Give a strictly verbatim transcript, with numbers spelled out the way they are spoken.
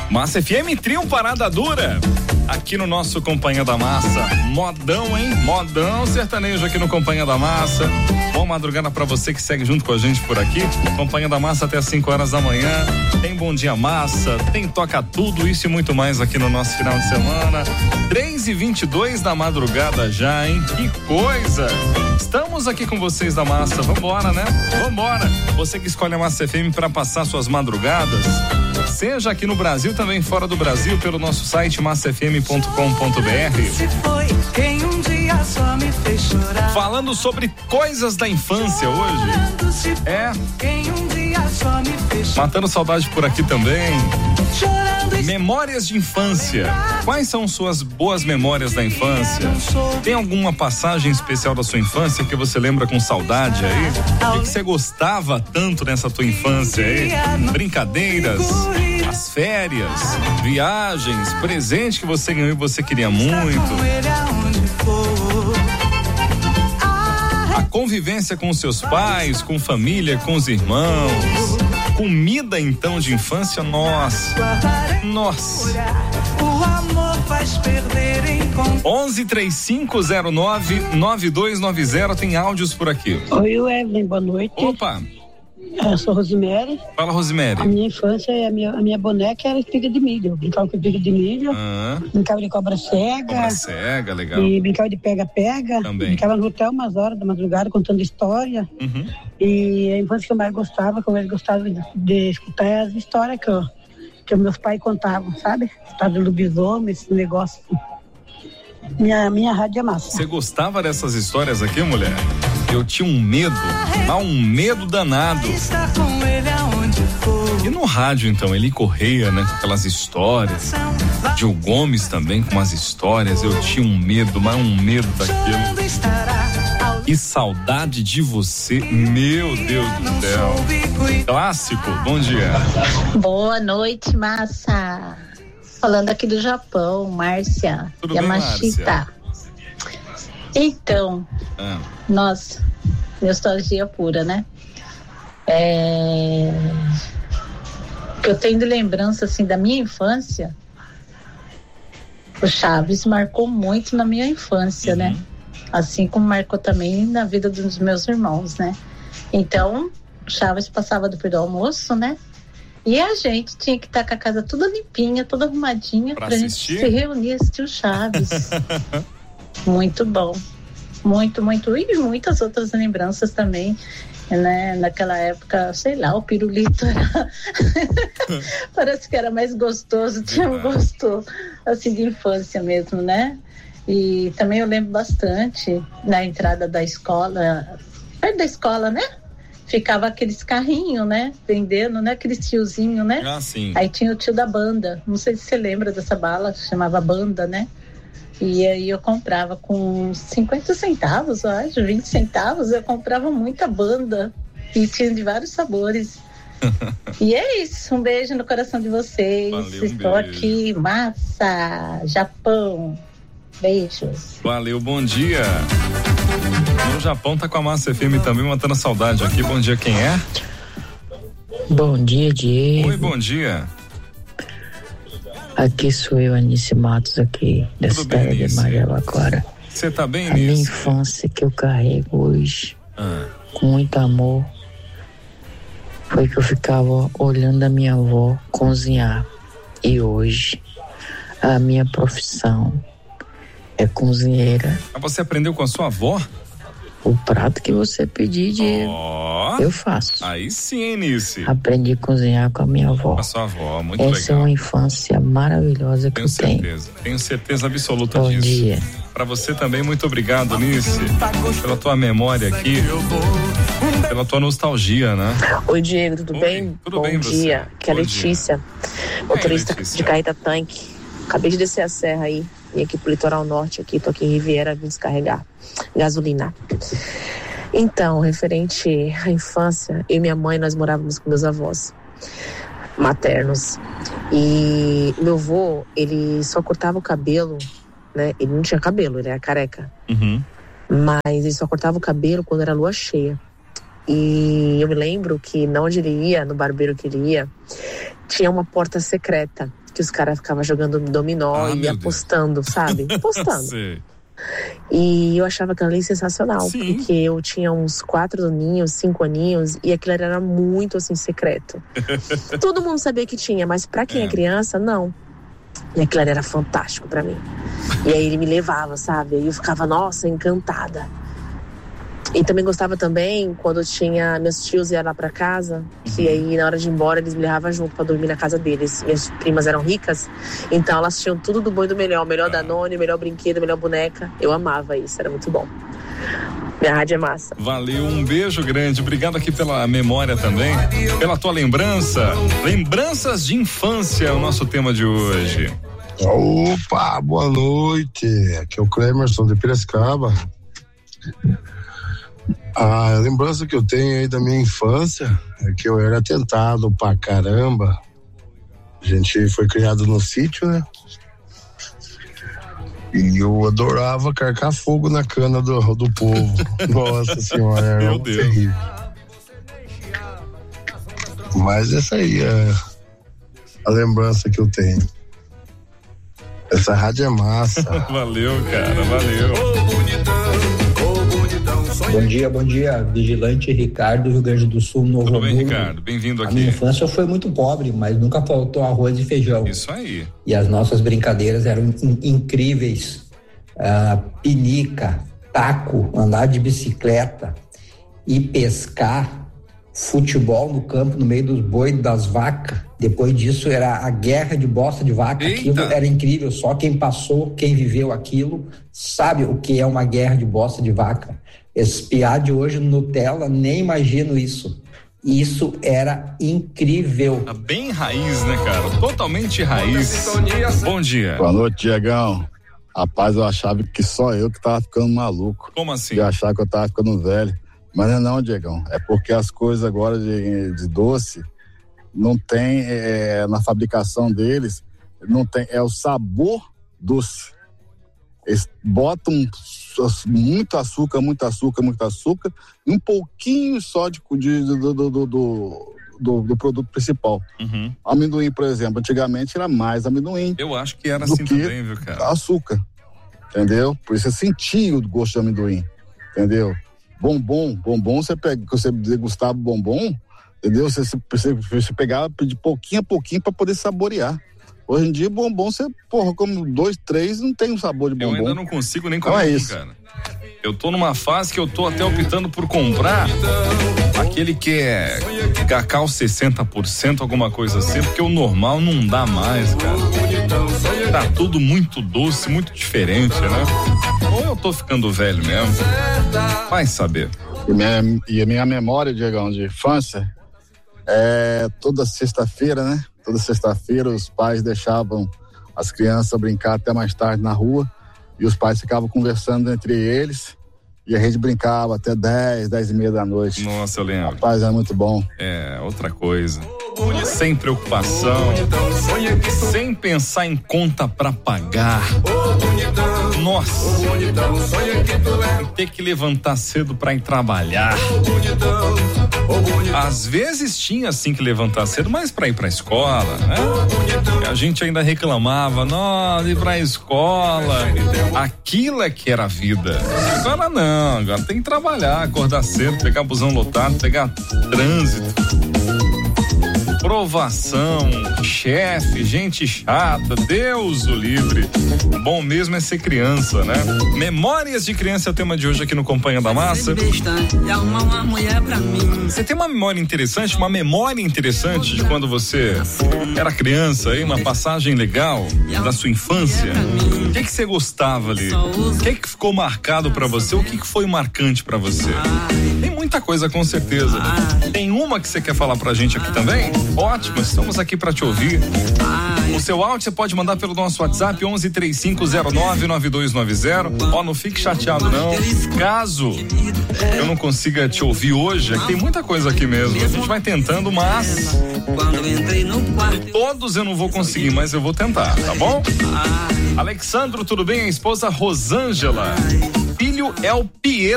Massa F M, trio Parada Dura. Aqui no nosso Companhia da Massa. Modão, hein? Modão sertanejo aqui no Companhia da Massa. Boa madrugada pra você que segue junto com a gente por aqui. Companhia da Massa até às cinco horas da manhã. Tem Bom Dia Massa, tem Toca Tudo, isso e muito mais aqui no nosso final de semana. três e vinte e dois da madrugada já, hein? Que coisa! Estamos aqui com vocês da Massa. Vambora, né? Vambora! Você que escolhe a Massa F M pra passar suas madrugadas, seja aqui no Brasil, também fora do Brasil, pelo nosso site massa f m ponto com ponto b r. Falando sobre coisas da infância hoje. É. Matando saudade por aqui também. Memórias de infância. Quais são suas boas memórias da infância? Tem alguma passagem especial da sua infância que você lembra com saudade aí? O que você gostava tanto nessa tua infância aí? Brincadeiras, as férias, viagens, presente que você ganhou e você queria muito. A convivência com seus pais, com família, com os irmãos. Comida então de infância, nossa. Nossa. onze, trinta e cinco, zero nove, nove dois nove zero, tem áudios por aqui. Oi, Evelyn, boa noite. Opa. Eu sou Rosemary. Fala, Rosemary. A minha infância, a minha, a minha boneca era espiga de milho. Eu brincava com espiga de milho. Ah. Brincava de cobra cega. Cobra cega, legal. E brincava de pega-pega. Também. Brincava no hotel umas horas da madrugada contando história. Uhum. E a infância que eu mais gostava, que eu mais gostava de, de escutar é as histórias que, eu, que meus pais contavam, sabe? História do lobisomem, esse negócio. Minha, minha rádio é massa. Você gostava dessas histórias aqui, mulher? Eu tinha um medo, mas um medo danado. E no rádio, então, Eli Correia, né? Com aquelas histórias. Gil Gomes também com umas histórias. Eu tinha um medo, mas um medo daquilo. E saudade de você, meu Deus do céu. Clássico, bom dia. Boa noite, massa. Falando aqui do Japão, Márcia. Tudo Yamashita. bem, Márcia? Então, ah. nossa, nostalgia pura, né? É... O que eu tenho de lembrança, assim, da minha infância, o Chaves marcou muito na minha infância, uhum. né? Assim como marcou também na vida dos meus irmãos, né? Então, o Chaves passava depois do almoço, né? E a gente tinha que estar com a casa toda limpinha, toda arrumadinha, pra, pra gente se reunir e assistir o Chaves. Muito bom. Muito, muito. E muitas outras lembranças também, né? Naquela época, sei lá, o pirulito era... parece que era mais gostoso, tinha um gosto assim de infância mesmo, né? E também eu lembro bastante na entrada da escola, perto da escola, né? Ficava aqueles carrinhos, né? Vendendo, né? Aqueles tiozinho, né? Ah, sim. Aí tinha o tio da banda. Não sei se você lembra dessa bala, chamava banda, né? E aí eu comprava com cinquenta centavos, eu acho, vinte centavos. Eu comprava muita banda. E tinha de vários sabores. E é isso. Um beijo no coração de vocês. Valeu, Estou um aqui, massa, Japão. Beijos. Valeu, bom dia. No Japão tá com a Massa F M também, matando a saudade aqui. Bom dia, quem é? Bom dia, Diego. Oi, bom dia. Aqui sou eu, Anice Matos, aqui da Tudo cidade bem, de Mariabaquara. Você tá bem, A minha Anice? infância que eu carrego hoje, ah. com muito amor, foi que eu ficava olhando a minha avó cozinhar. E hoje, a minha profissão é cozinheira. Ah, você aprendeu com a sua avó? O prato que você pedir, Diego, oh, eu faço. Aí sim, Anice. Aprendi a cozinhar com a minha avó. Com a sua avó, muito Essa legal. Essa é uma infância maravilhosa que tenho eu certeza, tenho. Tenho certeza absoluta Bom disso. dia. Pra você também, muito obrigado, Anice, pela tua memória aqui, pela tua nostalgia, né? Oi, Diego, tudo Oi, bem? Tudo Bom bem, dia, você? que é a Bom Letícia, dia. motorista Ei, Letícia. de Carreta Tanque. Acabei de descer a serra aí, vim aqui pro litoral norte, aqui, tô aqui em Riviera, vim descarregar gasolina. Então, referente à infância, eu e minha mãe, nós morávamos com meus avós maternos. E meu avô, ele só cortava o cabelo, né? Ele não tinha cabelo, ele era careca. Uhum. Mas ele só cortava o cabelo quando era lua cheia. E eu me lembro que na onde ele ia, no barbeiro que ele ia, tinha uma porta secreta. que os caras ficavam jogando dominó Ah, e meu apostando, sabe? Apostando. Sei. E eu achava aquilo ali sensacional, Sim. porque eu tinha uns quatro aninhos, cinco aninhos, e aquilo era muito, assim, secreto. Todo mundo sabia que tinha, mas pra quem é, é criança, não. E aquilo ali era fantástico pra mim. E aí ele me levava, sabe? E eu ficava, nossa, encantada. E também gostava também quando tinha meus tios iam lá pra casa, que aí na hora de ir embora eles me levavam junto pra dormir na casa deles. Minhas primas eram ricas, então elas tinham tudo do bom e do melhor, o melhor Danone, o melhor brinquedo, a melhor boneca. Eu amava isso, era muito bom. Minha rádio é massa. Valeu, um beijo grande, obrigado aqui pela memória também, pela tua lembrança. Lembranças de infância é o nosso tema de hoje. Opa, boa noite, aqui é o Clemerson de Piracicaba. A lembrança que eu tenho aí da minha infância é que eu era atentado pra caramba. A gente foi criado no sítio, né? E eu adorava carcar fogo na cana do, do povo. Nossa senhora, era Meu Deus. terrível. Mas essa aí é a lembrança que eu tenho. Essa rádio é massa. Valeu, cara, valeu. Bom dia, bom dia, Vigilante Ricardo, Rio Grande do Sul, Novo Tudo bem, Hamburgo. Ricardo? Bem-vindo aqui. A minha infância foi muito pobre, mas nunca faltou arroz e feijão. Isso aí. E as nossas brincadeiras eram in- incríveis. Uh, pinica, taco, andar de bicicleta e pescar, futebol no campo, no meio dos boi das vacas. Depois disso era a guerra de bosta de vaca. Eita. Aquilo era incrível, só quem passou, quem viveu aquilo, sabe o que é uma guerra de bosta de vaca. Espiar de hoje no Nutella, nem imagino isso. Isso era incrível. Bem raiz, né, cara? Totalmente raiz. Bom dia. Boa noite, Diegão. Rapaz, eu achava que só eu que tava ficando maluco. Como assim? Eu achava que eu tava ficando velho. Mas não é não, Diegão. É porque as coisas agora de, de doce não tem, é, na fabricação deles, não tem, é o sabor doce. Eles botam muito açúcar, muito açúcar, muito açúcar, e um pouquinho só de, de, do, do, do, do, do produto principal. Uhum. Amendoim, por exemplo, antigamente era mais amendoim. Eu acho que era do assim que também, viu, cara? Açúcar, entendeu? Por isso você sentia o gosto de amendoim, entendeu? Bombom, bombom, você pega, você degustava bombom, entendeu? Você, você, você pegava de pouquinho a pouquinho para poder saborear. Hoje em dia, bombom, você, porra, como dois, três, não tem um sabor de bombom. Eu ainda não consigo nem comer, não é um, isso. cara. Eu tô numa fase que eu tô até optando por comprar aquele que é cacau sessenta por cento, alguma coisa assim, porque o normal não dá mais, cara. Tá tudo muito doce, muito diferente, né? Ou eu tô ficando velho mesmo? Vai saber. E, minha, e a minha memória, Diegão, de infância, é toda sexta-feira, né? Toda sexta-feira os pais deixavam as crianças brincar até mais tarde na rua e os pais ficavam conversando entre eles e a gente brincava até dez, dez e meia da noite. Nossa, eu lembro. Rapaz, era muito bom. É, outra coisa. Sem preocupação, sem pensar em conta pra pagar. Nossa, ter que levantar cedo pra ir trabalhar. Às vezes tinha sim que levantar cedo, mas pra ir pra escola, né? A gente ainda reclamava, nossa, ir pra escola, aquilo é que era a vida. Agora não, agora tem que trabalhar, acordar cedo, pegar busão lotado, pegar trânsito. Provação, chefe, gente chata, Deus o livre. Bom mesmo é ser criança, né? Memórias de criança é o tema de hoje aqui no Companhia da Massa. Você tem uma memória interessante, uma memória interessante de quando você era criança, aí, uma passagem legal da sua infância? O que que você gostava ali? O que que ficou marcado pra você? O que que foi marcante pra você? Tem muita coisa, com certeza. Tem uma que você quer falar pra gente aqui também? Ótimo, estamos aqui pra te ouvir. O seu áudio você pode mandar pelo nosso WhatsApp onze três cinco zero nove nove dois nove zero. Ó, não fique chateado não. Caso eu não consiga te ouvir hoje, é que tem muita coisa aqui mesmo. A gente vai tentando, mas todos eu não vou conseguir, mas eu vou tentar, tá bom? Alexandro, tudo bem? A esposa Rosângela. Filho é o Pietro.